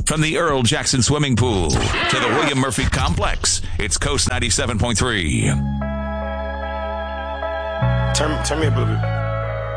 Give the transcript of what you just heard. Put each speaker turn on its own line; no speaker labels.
From the Earl Jackson Swimming Pool to the William Murphy Complex, it's Coast 97.3.
Turn me up a little bit.